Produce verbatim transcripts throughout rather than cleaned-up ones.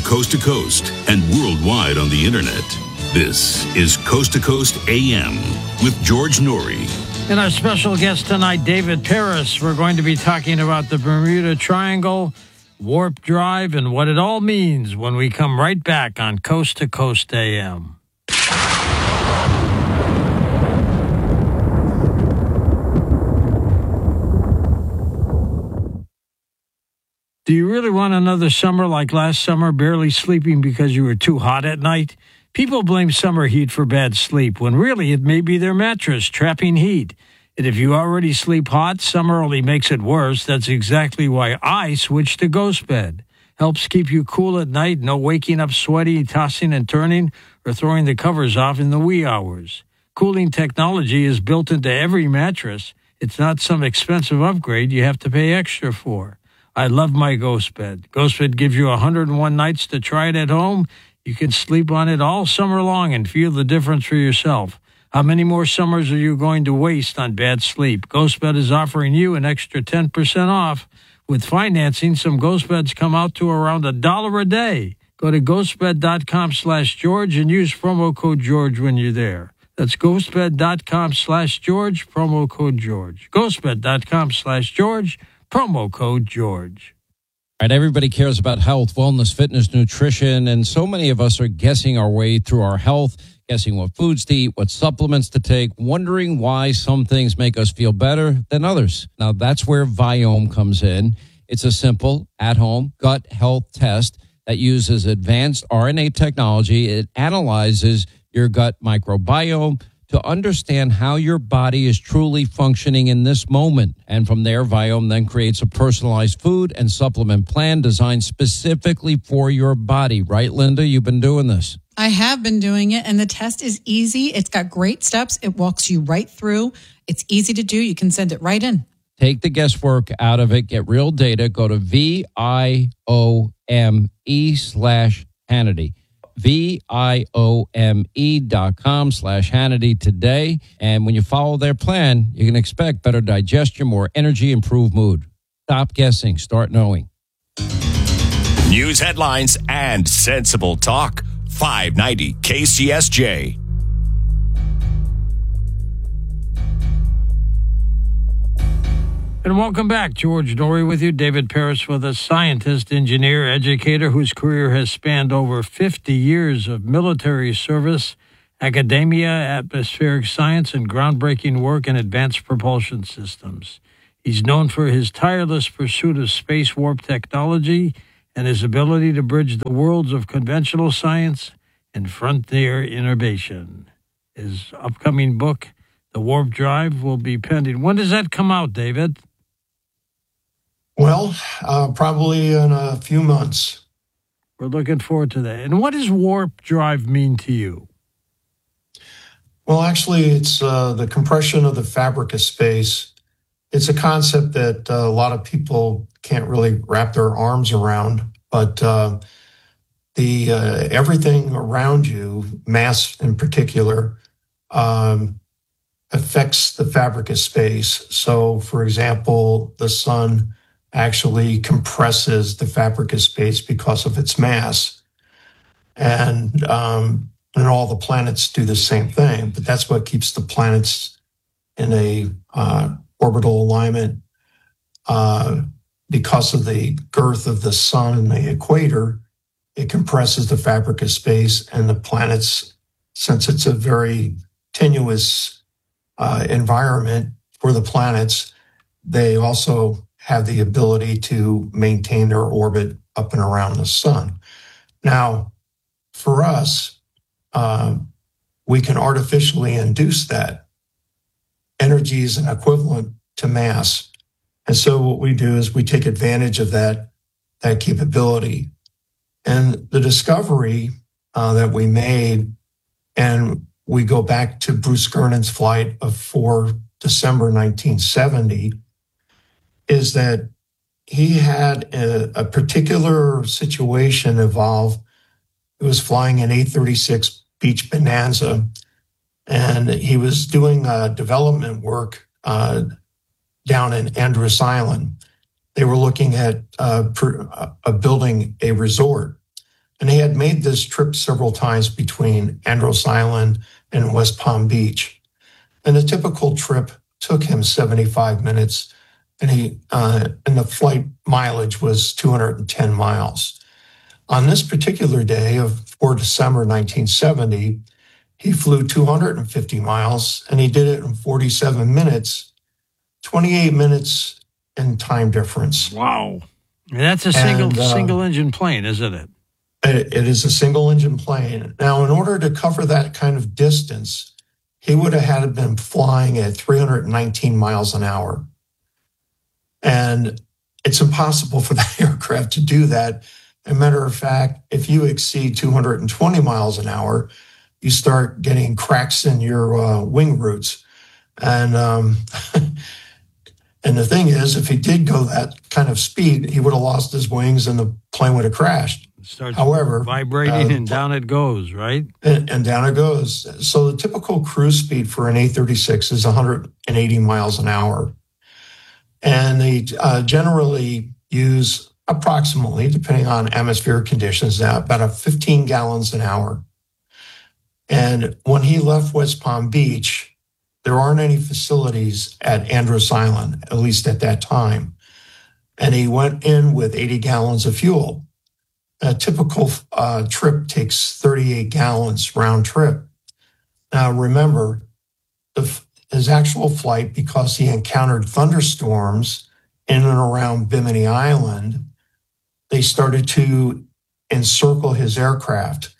coast to coast and worldwide on the internet. This is Coast to Coast A M with George Noory. And our special guest tonight, David Paris. We're going to be talking about the Bermuda Triangle, warp drive, and what it all means when we come right back on Coast to Coast A M. Do you really want another summer like last summer, barely sleeping because you were too hot at night? People blame summer heat for bad sleep, when really it may be their mattress trapping heat. And if you already sleep hot, summer only makes it worse. That's exactly why I switched to Ghost Bed. Helps keep you cool at night, no waking up sweaty, tossing and turning, or throwing the covers off in the wee hours. Cooling technology is built into every mattress. It's not some expensive upgrade you have to pay extra for. I love my Ghost Bed. Ghost Bed gives you one hundred one nights to try it at home. You can sleep on it all summer long and feel the difference for yourself. How many more summers are you going to waste on bad sleep? Ghost Bed is offering you an extra ten percent off. With financing, some Ghost Beds come out to around a dollar a day. Go to ghostbed.com slash George and use promo code George when you're there. That's ghostbed.com slash George, promo code George. ghostbed.com slash George, promo code George. All right, everybody cares about health, wellness, fitness, nutrition, and so many of us are guessing our way through our health, guessing what foods to eat, what supplements to take, wondering why some things make us feel better than others. Now, that's where Viome comes in. It's a simple, at-home gut health test that uses advanced R N A technology. It analyzes your gut microbiome to understand how your body is truly functioning in this moment. And from there, Viome then creates a personalized food and supplement plan designed specifically for your body. Right, Linda? You've been doing this. I have been doing it, and the test is easy. It's got great steps. It walks you right through. It's easy to do. You can send it right in. Take the guesswork out of it. Get real data. Go to V-I-O-M-E slash Hannity. V-I-O-M-E dot com slash Hannity today. And when you follow their plan, you can expect better digestion, more energy, improved mood. Stop guessing. Start knowing. News headlines and sensible talk. five ninety K C S J. And welcome back. George Noory with you. David Paris with us, scientist, engineer, educator whose career has spanned over fifty years of military service, academia, atmospheric science, and groundbreaking work in advanced propulsion systems. He's known for his tireless pursuit of space warp technology and his ability to bridge the worlds of conventional science and frontier innovation. His upcoming book, The Warp Drive, will be pending. When does that come out, David? Well, uh, probably in a few months. We're looking forward to that. And what does warp drive mean to you? Well, actually, it's uh, the compression of the fabric of space. It's a concept that uh, a lot of people can't really wrap their arms around, but uh, the uh, everything around you, mass in particular, um, affects the fabric of space. So, for example, the sun actually compresses the fabric of space because of its mass. And um, and all the planets do the same thing, but that's what keeps the planets in a uh, orbital alignment. Uh, because of the girth of the sun and the equator, it compresses the fabric of space, and the planets, since it's a very tenuous uh, environment for the planets, they also have the ability to maintain their orbit up and around the sun. Now, for us, uh, we can artificially induce that. Energy is an equivalent to mass. And so what we do is we take advantage of that, that capability. And the discovery uh, that we made, and we go back to Bruce Gernon's flight of four December nineteen seventy, is that he had a, a particular situation evolve. He was flying an eight thirty-six Beech Bonanza, and he was doing uh, development work uh, down in Andros Island. They were looking at uh, per, uh, building a resort. And he had made this trip several times between Andros Island and West Palm Beach. And the typical trip took him seventy-five minutes, and he uh, and the flight mileage was two hundred ten miles. On this particular day of fourth of December nineteen seventy, he flew two hundred fifty miles, and he did it in forty-seven minutes, twenty-eight minutes in time difference. Wow. That's a single And, uh, single engine plane, isn't it? It, it is a single engine plane. Now, in order to cover that kind of distance, he would have had been flying at three hundred nineteen miles an hour. And it's impossible for the aircraft to do that. As a matter of fact, if you exceed two hundred twenty miles an hour, you start getting cracks in your uh, wing roots. And um, and the thing is, if he did go that kind of speed, he would have lost his wings and the plane would have crashed. It starts However, vibrating uh, and down it goes, right? And, and down it goes. So the typical cruise speed for an A thirty-six is one hundred eighty miles an hour. And they uh, generally use approximately, depending on atmospheric conditions, now about a fifteen gallons an hour. And when he left West Palm Beach, there aren't any facilities at Andros Island, at least at that time. And he went in with eighty gallons of fuel. A typical uh, trip takes thirty-eight gallons round trip. Now, remember, the, his actual flight, because he encountered thunderstorms in and around Bimini Island, they started to encircle his aircraft.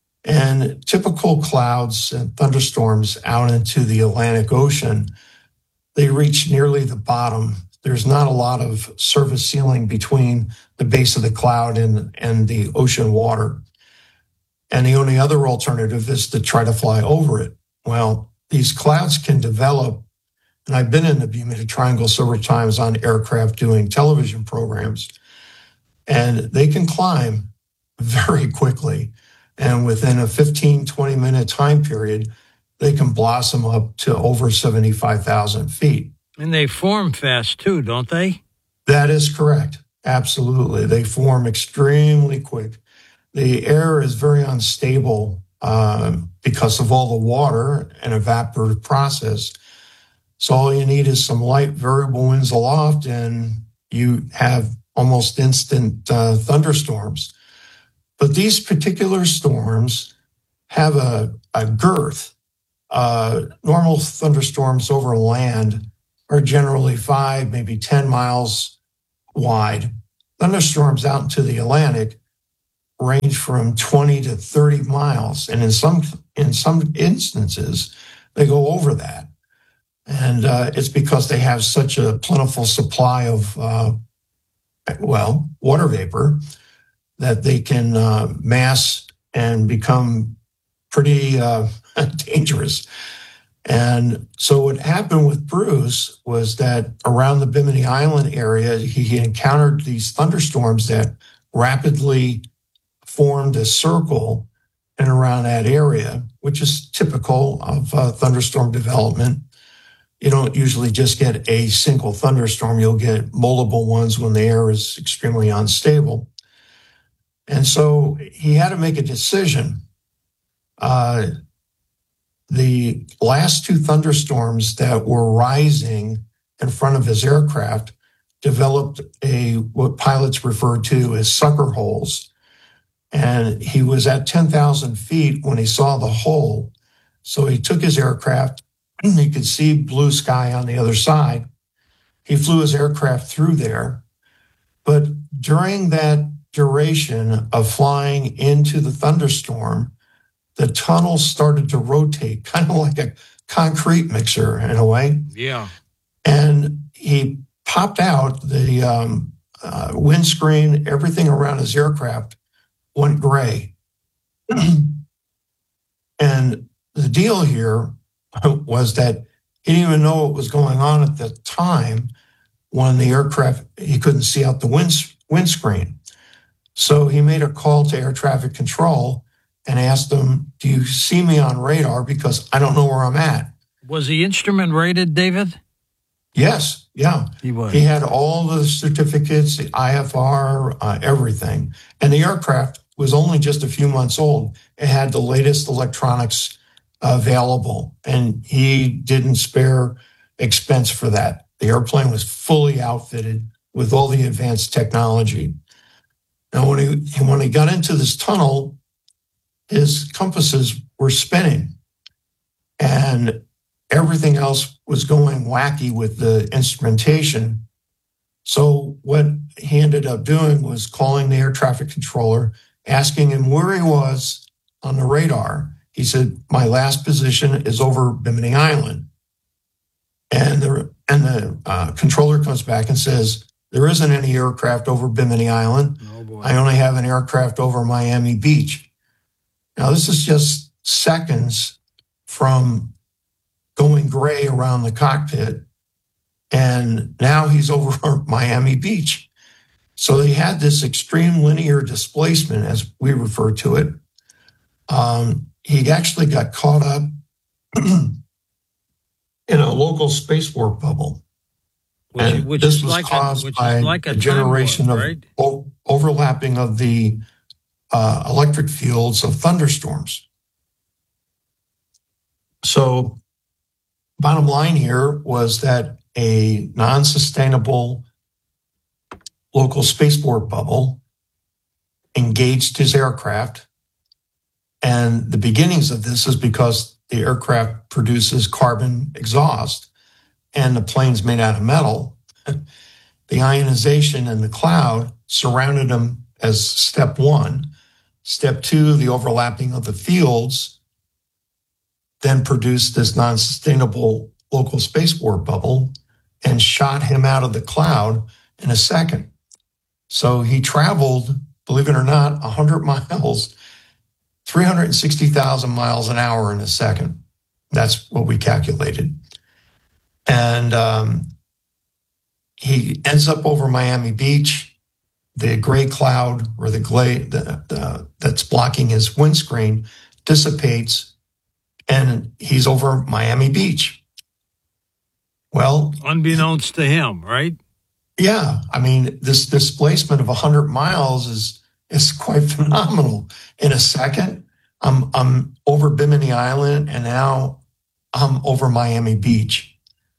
And typical clouds and thunderstorms out into the Atlantic Ocean, they reach nearly the bottom. There's not a lot of surface ceiling between the base of the cloud and, and the ocean water. And the only other alternative is to try to fly over it. Well, these clouds can develop, and I've been in the Bermuda Triangle several times on aircraft doing television programs, and they can climb very quickly. And within a fifteen, twenty minute time period, they can blossom up to over seventy-five thousand feet. And they form fast too, don't they? That is correct. Absolutely. They form extremely quick. The air is very unstable uh, because of all the water and evaporative process. So all you need is some light variable winds aloft, and you have almost instant uh, thunderstorms. But these particular storms have a, a girth. Uh, normal thunderstorms over land are generally five, maybe ten miles wide. Thunderstorms out into the Atlantic range from twenty to thirty miles. And in some, in some instances, they go over that. And uh, it's because they have such a plentiful supply of, uh, well, water vapor that they can uh, mass and become pretty uh, dangerous. And so what happened with Bruce was that around the Bimini Island area, he, he encountered these thunderstorms that rapidly formed a circle and around that area, which is typical of uh, thunderstorm development. You don't usually just get a single thunderstorm. You'll get multiple ones when the air is extremely unstable. And so he had to make a decision. Uh, the last two thunderstorms that were rising in front of his aircraft developed a what pilots refer to as sucker holes. And he was at ten thousand feet when he saw the hole. So he took his aircraft. He could see blue sky on the other side. He flew his aircraft through there. But during that duration of flying into the thunderstorm, the tunnel started to rotate, kind of like a concrete mixer in a way. Yeah. And he popped out. The um, uh, windscreen, everything around his aircraft went gray. And the deal here was that he didn't even know what was going on at the time when the aircraft, he couldn't see out the wind, windscreen. So he made a call to air traffic control and asked them, do you see me on radar? Because I don't know where I'm at. Was the instrument rated, David? Yes, yeah. He was. He had all the certificates, the I F R, uh, everything. And the aircraft was only just a few months old. It had the latest electronics available, and he didn't spare expense for that. The airplane was fully outfitted with all the advanced technology. Now, when he, when he got into this tunnel, his compasses were spinning, and everything else was going wacky with the instrumentation. So what he ended up doing was calling the air traffic controller, asking him where he was on the radar. He said, my last position is over Bimini Island. And the, and the uh, controller comes back and says, there isn't any aircraft over Bimini Island. Oh, boy. I only have an aircraft over Miami Beach. Now, this is just seconds from going gray around the cockpit, and now he's over Miami Beach. So they had this extreme linear displacement, as we refer to it. Um, he actually got caught up in a local spaceport bubble. Which, And which this is was like caused a, which by is like a a generation time warp, of right? o- overlapping of the uh, electric fields of thunderstorms. So bottom line here was that a non-sustainable local spaceport bubble engaged his aircraft. And the beginnings of this is because the aircraft produces carbon exhaust and the plane's made out of metal. The ionization in the cloud surrounded them as step one. Step two, the overlapping of the fields then produced this non-sustainable local spaceport bubble and shot him out of the cloud in a second. So he traveled, believe it or not, one hundred miles, three hundred sixty thousand miles an hour in a second. That's what we calculated. And um, he ends up over Miami Beach. The gray cloud or the gray the, the, that's blocking his windscreen dissipates, and he's over Miami Beach. Well, Unbeknownst to him, right? yeah, I mean, this displacement of one hundred miles is is quite phenomenal. In a second, I'm I'm over Bimini Island, and now I'm over Miami Beach.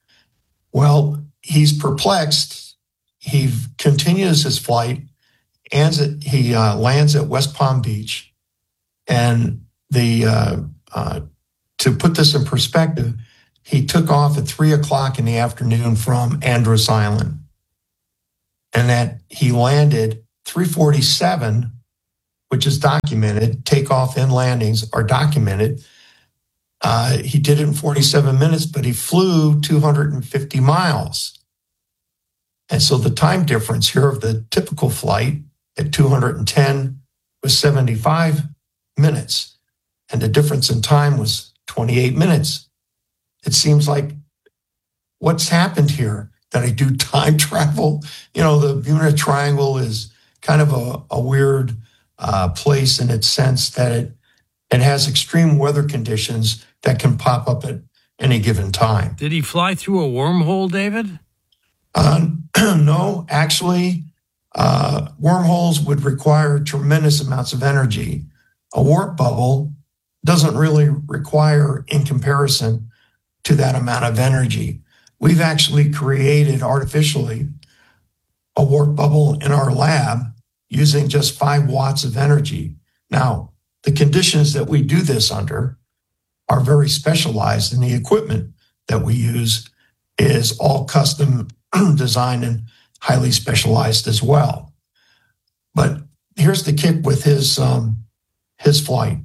Well, he's perplexed. He continues his flight, and he uh, lands at West Palm Beach. And the uh, uh, to put this in perspective, he took off at three o'clock in the afternoon from Andros Island, and that he landed three forty-seven, which is documented. Takeoff and landings are documented. Uh, he did it in forty-seven minutes, but he flew two hundred fifty miles. And so the time difference here of the typical flight at two hundred ten was seventy-five minutes. And the difference in time was twenty-eight minutes. It seems like, what's happened here? That I do time travel? You know, the Bermuda Triangle is kind of a, a weird uh, place in its sense that it, it has extreme weather conditions that can pop up at any given time. Did he fly through a wormhole, David? Uh, no, actually, uh, wormholes would require tremendous amounts of energy. A warp bubble doesn't really require, in comparison to that amount of energy. We've actually created artificially a warp bubble in our lab using just five watts of energy. Now, the conditions that we do this under are very specialized, and the equipment that we use is all custom designed and highly specialized as well. But here's the kick with his um, his flight.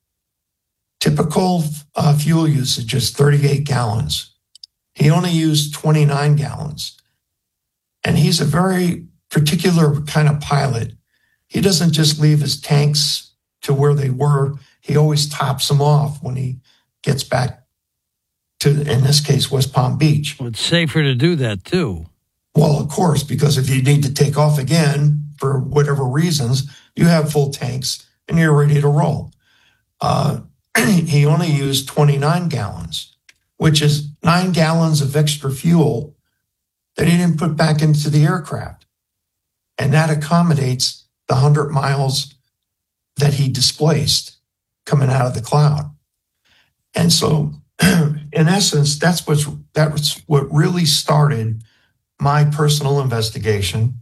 Typical uh, fuel usage is thirty-eight gallons. He only used twenty-nine gallons. And he's a very particular kind of pilot. He doesn't just leave his tanks to where they were. He always tops them off when he gets back to, in this case, West Palm Beach. Well, it's safer to do that, too. Well, of course, because if you need to take off again for whatever reasons, you have full tanks and you're ready to roll. Uh, he only used twenty-nine gallons, which is nine gallons of extra fuel that he didn't put back into the aircraft. And that accommodates the one hundred miles that he displaced coming out of the cloud. And so, in essence, that's what's that's what really started my personal investigation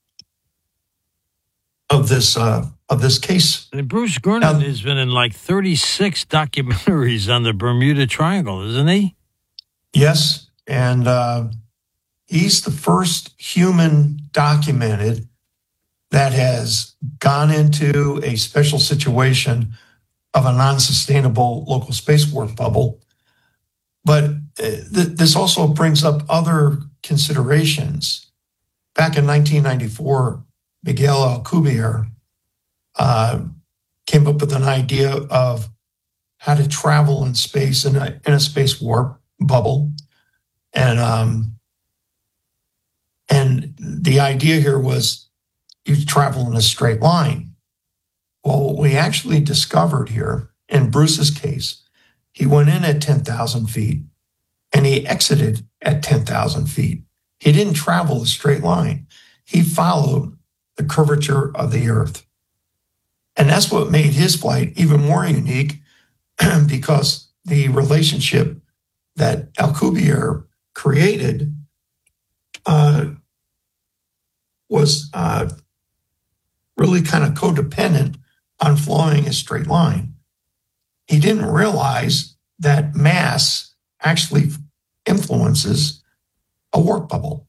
of this uh, of this case. And Bruce Gernon now, has been in like thirty-six documentaries on the Bermuda Triangle, isn't he? Yes, and uh, he's the first human documented that has gone into a special situation of a non-sustainable local space warp bubble. But uh, th- this also brings up other considerations. Back in nineteen ninety-four, Miguel Alcubierre uh, came up with an idea of how to travel in space in a, in a space warp bubble. And, um, and the idea here was you travel in a straight line. Well, what we actually discovered here in Bruce's case, he went in at ten thousand feet and he exited at ten thousand feet. He didn't travel a straight line. He followed the curvature of the Earth. And that's what made his flight even more unique, because the relationship that Alcubierre created uh, was uh, really kind of codependent on flying a straight line. He didn't realize that mass actually influences a warp bubble.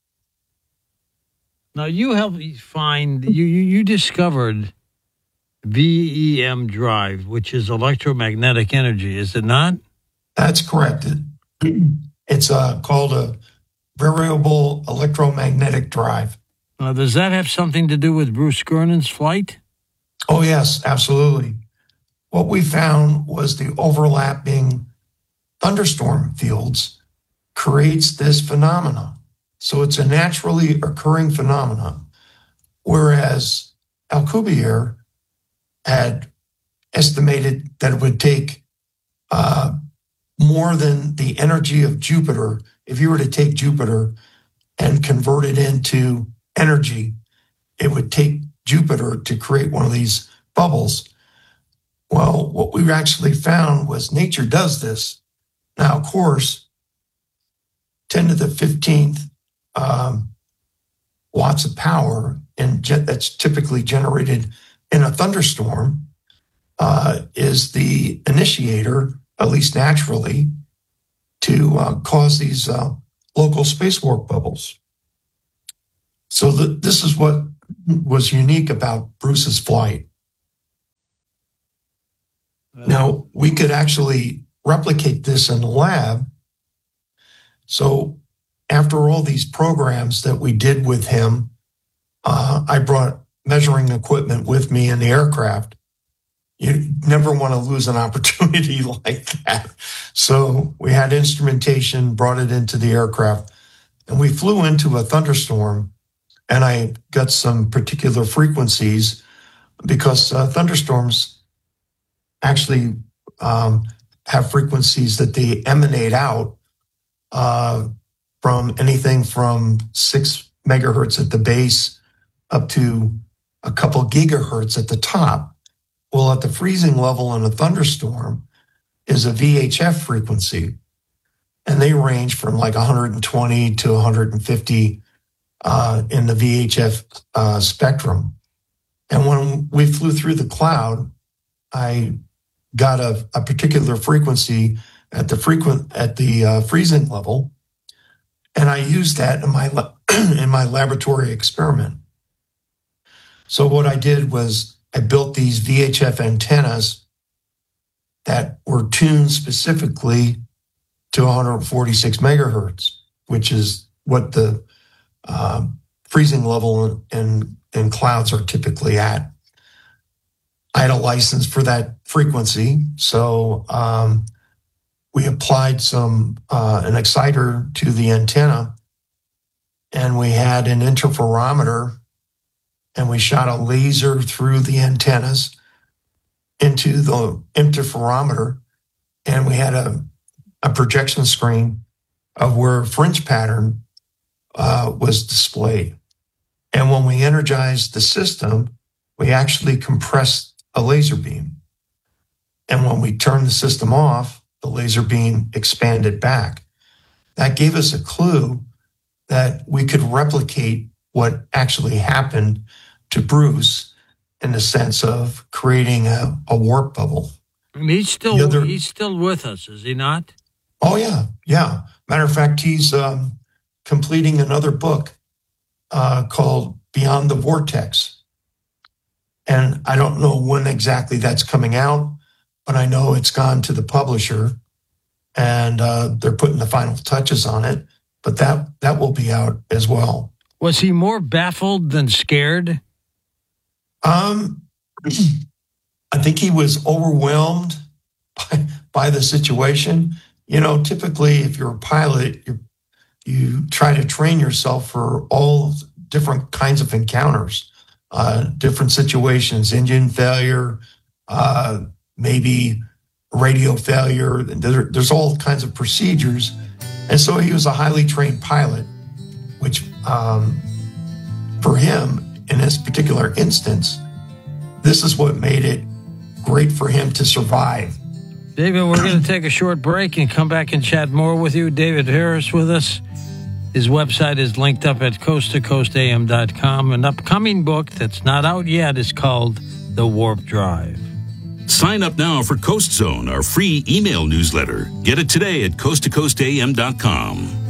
Now, you helped me find, you, you, you discovered V E M drive, which is electromagnetic energy, is it not? That's correct. It's uh, called a variable electromagnetic drive. Now, does that have something to do with Bruce Gernon's flight? Oh, yes, absolutely. What we found was the overlapping thunderstorm fields creates this phenomenon. So it's a naturally occurring phenomenon, whereas Alcubierre had estimated that it would take uh, more than the energy of Jupiter. If you were to take Jupiter and convert it into energy, it would take Jupiter to create one of these bubbles. Well, what we actually found was nature does this. Now, of course, ten to the fifteenth um, watts of power, and ge- that's typically generated in a thunderstorm, uh, is the initiator, at least naturally, to uh, cause these uh, local space warp bubbles. So the, this is what was unique about Bruce's flight. Now, we could actually replicate this in the lab. So after all these programs that we did with him, uh, I brought measuring equipment with me in the aircraft. You never want to lose an opportunity like that. So we had instrumentation, brought it into the aircraft, and we flew into a thunderstorm, and I got some particular frequencies because uh, thunderstorms actually um, have frequencies that they emanate out uh, from anything from six megahertz at the base up to a couple gigahertz at the top. Well, at the freezing level in a thunderstorm is a V H F frequency, and they range from like one hundred twenty to one hundred fifty uh, in the V H F uh, spectrum. And when we flew through the cloud, I got a, a particular frequency at the frequent at the uh, freezing level, and I used that in my in my laboratory experiment. So what I did was I built these V H F antennas that were tuned specifically to one hundred forty-six megahertz, which is what the uh, freezing level in, in clouds are typically at. I had a license for that frequency, so um, we applied some uh, an exciter to the antenna, and we had an interferometer, and we shot a laser through the antennas into the interferometer, and we had a, a projection screen of where fringe pattern uh, was displayed. And when we energized the system, we actually compressed a laser beam. And when we turned the system off, the laser beam expanded back. That gave us a clue that we could replicate what actually happened to Bruce in the sense of creating a, a warp bubble. And he's still other, he's still with us, is he not? Oh, yeah, yeah. Matter of fact, he's um, completing another book uh, called Beyond the Vortex. And I don't know when exactly that's coming out, but I know it's gone to the publisher, and uh, they're putting the final touches on it. But that that will be out as well. Was he more baffled than scared? Um, I think he was overwhelmed by, by the situation. You know, typically, if you're a pilot, you you try to train yourself for all different kinds of encounters, uh, different situations, engine failure, uh, maybe radio failure. There, there's all kinds of procedures. And so he was a highly trained pilot, which um, for him, in this particular instance, this is what made it great for him to survive. David, we're going to take a short break and come back and chat more with you. David Harris with us. His website is linked up at coast to coast a m dot com. An upcoming book that's not out yet is called The Warp Drive. Sign up now for Coast Zone, our free email newsletter. Get it today at coast to coast a m dot com.